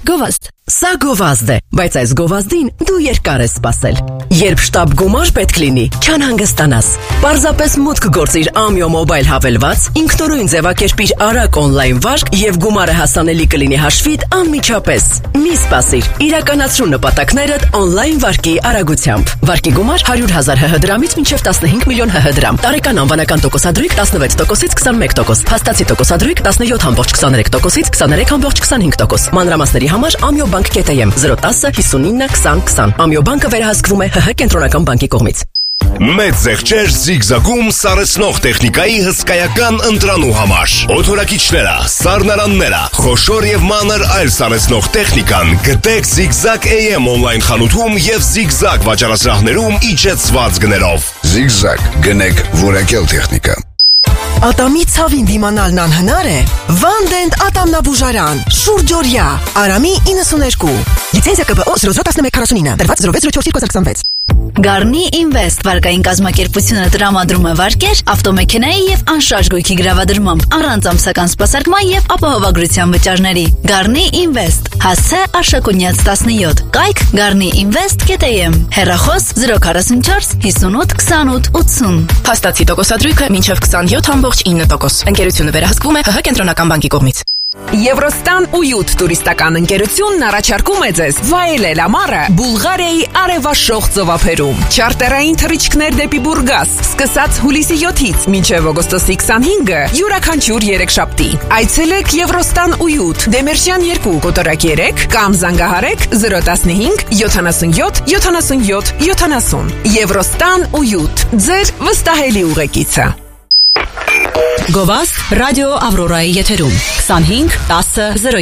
Գովազդ։ Սա գովազդ է, բայց այս գովազդին դու երկար ես սպասել։ Երբ շտապ գումար պետք լինի, չանհանգստանաս։ Պարզապես մուտք գործիր Amio Mobile հավելված, ինքնուրույն ձևակերպիր արագ օնլայն վարկ եւ գումարը հասանելի կլինի հաշվիդ անմիջապես։ Մի սպասիր, իրականացրու նպատակներդ օնլայն վարկի արագությամբ։ Վարկի գումար 100,000 ՀՀ դրամից մինչև 15 միլիոն ՀՀ դրամ։ Տարեկան անվանական տոկոսադրույք 16%-ից 21%, փաստացի տոկոսադրույք 17.23%-ից 23.25%։ Մանրամասների համար Amio Bank.am 010 59 20 20։ Amio Bank-ը վերահսկվում է ՀՀ կենտրոնական բանկի կողմից։ Մեծ զեղչեր զիգզագում սառեցնող տեխնիկայի հսկայական ընտրանու համար։ Օթորակիչները, սառնարանները, խոշոր եւ մանր այլ սառեցնող տեխնիկան գտեք Zigzag AM on-line խանութում եւ Zigzag վաճառասրահներում իջեցված գներով։ Zigzag գնեք որակյալ տեխնիկա։ Ատամի ցավին դիմանալն անհնար է։ Վանդենտ ատամնաբուժարան, շուրջօրյա, Արամի 92։ Լիցենզիա ԿԲՕ 001149, տրված 06042026։ Garni Invest վարկային կազմակերպությունը տրամադրում է վարկեր ավտոմեքենայի եւ անշարժ գույքի գրավադրմամբ առանց ամսական սպասարկման եւ ապահովագրության վճարների։ Garni Invest հասցե Արշակունյաց 17, կայք garniinvest.am, հեռախոս 044 58 28 80։ Փաստացի տոկոսադրույքը մինչև 27.9%։ Ընկերությունը վերահսկվում է ՀՀ կենտրոնական բանկի կողմից։ Եվրոստան Ույուտ տուրիստական ընկերությունն առաջարկում է ձեզ վայելել ամառը Բուլղարիայի արևաշխող ծովափերում։ Չարտերային թռիչքներ դեպի Բուրգաս, սկսած հուլիսի 7-ից մինչև օգոստոսի 25-ը, յուրաքանչյուր 3 շաբթի։ Այցելեք Եվրոստան Ույուտ, Դեմերշյան 2, կոտորակ 3 կամ զանգահարեք 015 77 77 70։ Եվրոստան Ույուտ, ձեր վստահելի ուղեկիցը։ Գովազդ ռադիո Ավրորայի եթերում 25 10 0